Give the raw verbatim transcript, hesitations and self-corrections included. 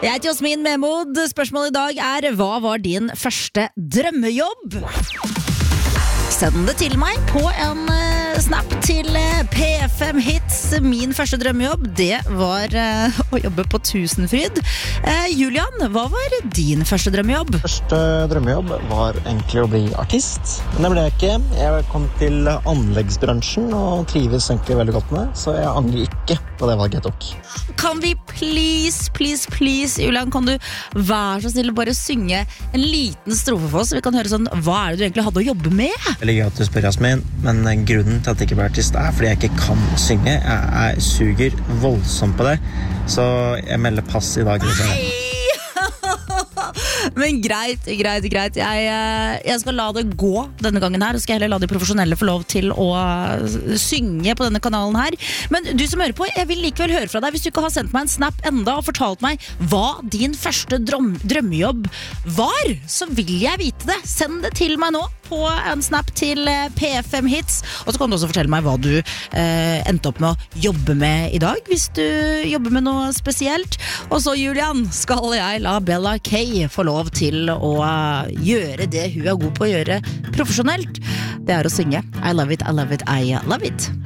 Jeg heter Jasmin Memod. Spørsmålet i dag er: hva var din første drømmejobb? Send det til meg på en uh, snap til uh, P fem Hits. Min første drømmejobb, det var uh, å jobbe på Tusenfryd. uh, Julian, hva var din første drømmejobb? Første drømmejobb var egentlig å bli artist, men det ble jeg ikke. Jeg kom til anleggsbransjen og trives egentlig veldig godt med, så jeg angrer ikke på det valget jeg tok. Kan vi please, please, please, Julian, kan du være så snill å bare synge en liten strofe for oss, så vi kan høre sånn, hva er det du egentlig hadde å jobbe med? Veldig gøy at du spør, Jasmin, men grunnen til at jeg ikke ble artist er fordi jeg ikke kan synge. Jeg, jeg suger voldsomt på det, så jeg melder pass i dag. Men greit, greit, greit jeg, jeg skal la det gå denne gangen her. Så skal jeg heller la de profesjonelle få lov til å synge på denne kanalen her. Men du som hører på, jeg vil likevel høre fra deg. Hvis du ikke har sendt meg en snap enda og fortalt meg hva din første drøm, drømmejobb var, så vil jeg vite det. Send det til meg nå på en snap til P fem Hits. Og så kan du også fortelle meg hva du eh, endte opp med å jobbe med i dag, hvis du jobber med noe spesielt. Og så, Julian, skal jeg la Bella K få lov til å gjøre det hun er god på å gjøre profesjonelt. Det er å synge I love it, I love it, I love it.